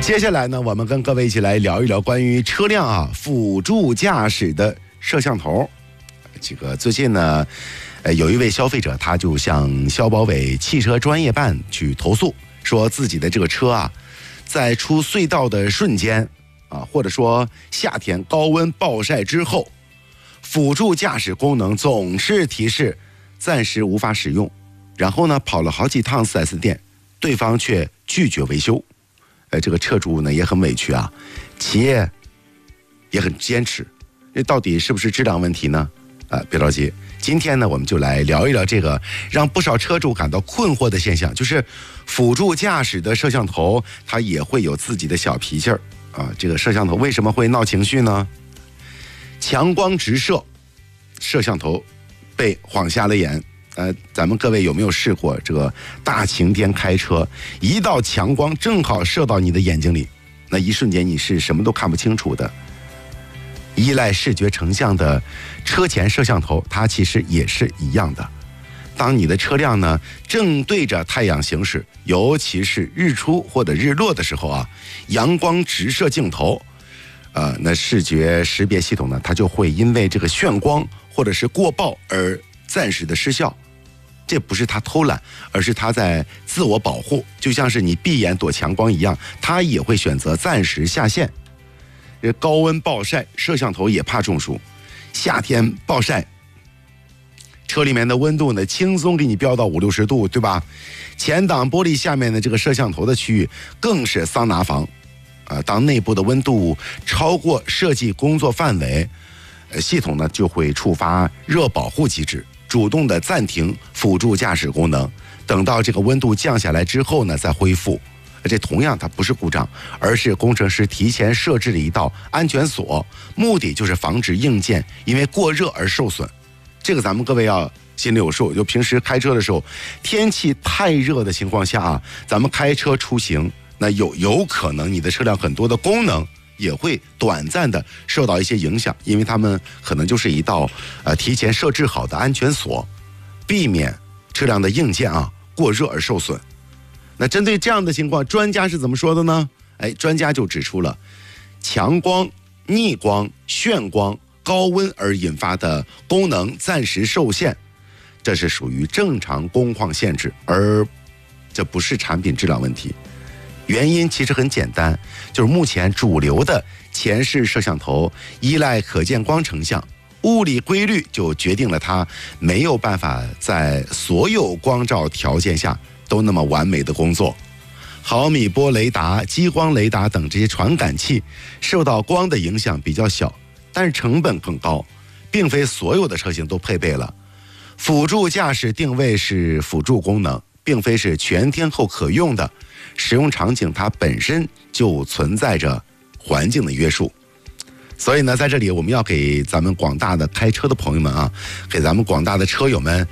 接下来呢，我们跟各位一起来聊一聊关于车辆辅助驾驶的摄像头。这个最近呢，有一位消费者他就向消保委汽车专业办去投诉，说自己的这个车在出隧道的瞬间或者说夏天高温暴晒之后，辅助驾驶功能总是提示暂时无法使用，然后呢跑了好几趟 4S 店，对方却拒绝维修。这个车主呢也很委屈企业也很坚持，这到底是不是质量问题呢？别着急，今天呢我们就来聊一聊这个让不少车主感到困惑的现象，就是辅助驾驶的摄像头它也会有自己的小脾气儿这个摄像头为什么会闹情绪呢？强光直射，摄像头被晃瞎了眼。咱们各位有没有试过这个大晴天开车，一道强光正好射到你的眼睛里，那一瞬间你是什么都看不清楚的。依赖视觉成像的车前摄像头它其实也是一样的，当你的车辆呢正对着太阳行驶，尤其是日出或者日落的时候阳光直射镜头，那视觉识别系统呢它就会因为这个眩光或者是过曝而暂时的失效。这不是他偷懒，而是他在自我保护，就像是你闭眼躲强光一样，他也会选择暂时下线。高温暴晒，摄像头也怕中暑。夏天暴晒，车里面的温度呢轻松给你飙到50-60度，对吧？前挡玻璃下面的这个摄像头的区域更是桑拿房当内部的温度超过设计工作范围，系统呢就会触发热保护机制，主动的暂停辅助驾驶功能，等到这个温度降下来之后呢再恢复。这同样它不是故障，而是工程师提前设置了一道安全锁，目的就是防止硬件因为过热而受损。这个咱们各位要心里有数，就平时开车的时候，天气太热的情况下咱们开车出行，那有可能你的车辆很多的功能也会短暂的受到一些影响，因为他们可能就是一道提前设置好的安全锁，避免车辆的硬件过热而受损。那针对这样的情况，专家是怎么说的呢？专家就指出了，强光、逆光、眩光、高温而引发的功能暂时受限，这是属于正常工况限制，而这不是产品质量问题。原因其实很简单，就是目前主流的前视摄像头依赖可见光成像，物理规律就决定了它没有办法在所有光照条件下都那么完美的工作。毫米波雷达、激光雷达等这些传感器受到光的影响比较小，但是成本更高，并非所有的车型都配备了。辅助驾驶定位是辅助功能，并非是全天候可用的，使用场景它本身就存在着环境的约束。所以呢，在这里我们要给咱们广大的开车的朋友们给咱们广大的车友们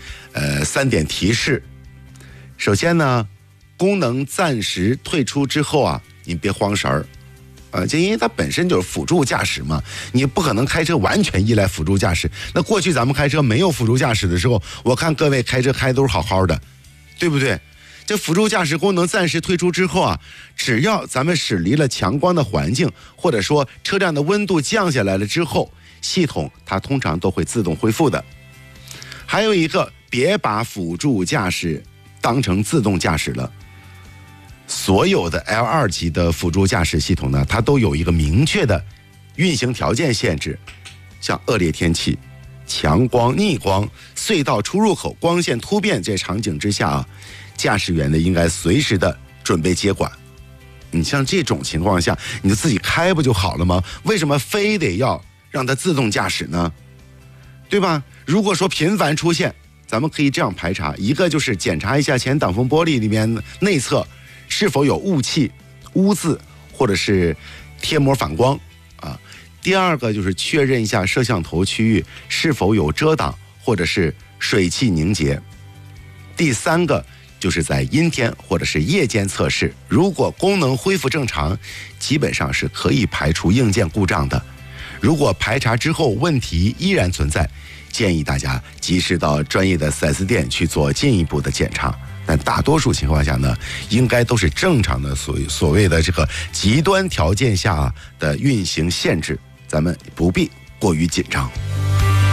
3点提示。首先呢，功能暂时退出之后你别慌神儿就因为它本身就是辅助驾驶嘛，你不可能开车完全依赖辅助驾驶。那过去咱们开车没有辅助驾驶的时候，我看各位开车开都是好好的，对不对？这辅助驾驶功能暂时退出之后只要咱们驶离了强光的环境，或者说车辆的温度降下来了之后，系统它通常都会自动恢复的。还有一个，别把辅助驾驶当成自动驾驶了。所有的 L2 级的辅助驾驶系统呢，它都有一个明确的运行条件限制，像恶劣天气、强光、逆光、隧道出入口光线突变这场景之下驾驶员呢应该随时的准备接管。你像这种情况下，你就自己开不就好了吗？为什么非得要让它自动驾驶呢？对吧？如果说频繁出现，咱们可以这样排查：一个就是检查一下前挡风玻璃里面内侧是否有雾气、污渍或者是贴膜反光第二个就是确认一下摄像头区域是否有遮挡或者是水汽凝结。第三个就是在阴天或者是夜间测试，如果功能恢复正常，基本上是可以排除硬件故障的。如果排查之后问题依然存在，建议大家及时到专业的 4S 店去做进一步的检查。 但大多数情况下呢，应该都是正常的所谓的这个极端条件下的运行限制，咱们不必过于紧张。